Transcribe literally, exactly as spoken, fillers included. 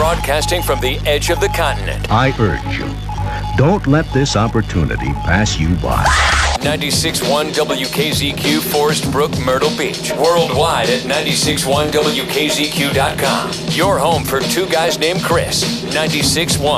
broadcasting from the edge of the continent. I urge you, don't let this opportunity pass you by. ninety-six point one W K Z Q, Forest Brook, Myrtle Beach. Worldwide at ninety-six point one W K Z Q dot com. Your home for two guys named Chris. ninety-six point one.